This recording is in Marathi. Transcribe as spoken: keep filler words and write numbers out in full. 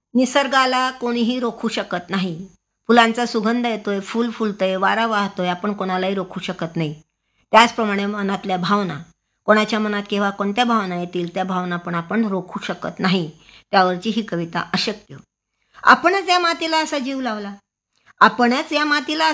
निसर्गाला कोणीही रोखू शकत नाही. फुलांचा सुगंध येतोय, फूल फुलतंय, वारा वाहतोय, आपण कोणालाही रोखू शकत नाही. त्याचप्रमाणे मनातल्या भावना, कोणाच्या मनात केव्हा कोणत्या भावना येतील त्या भावना पण आपण रोखू शकत नाही. त्यावरची ही कविता अशक्य. आपणच या मातीला असा जीव लावला. आपणच या मातीला